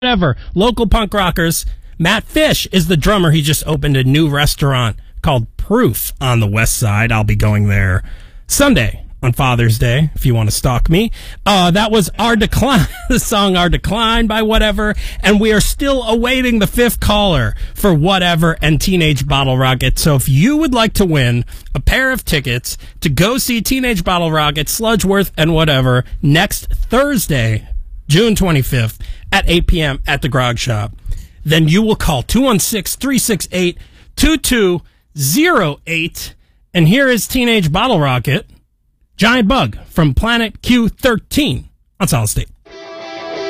whatever. Local punk rockers. Matt Fish is the drummer. He just opened a new restaurant called Proof on the West Side. I'll be going there Sunday on Father's Day, if you want to stalk me. That was Our Decline, the song Our Decline by Whatever, and we are still awaiting the fifth caller for Whatever and Teenage Bottle Rocket. So if you would like to win a pair of tickets to go see Teenage Bottle Rocket, Sludgeworth, and Whatever next Thursday, June 25th at 8 p.m. at the Grog Shop, then you will call 216-368-2208. And here is Teenage Bottle Rocket, Giant Bug from Planet Q13 on Solid State.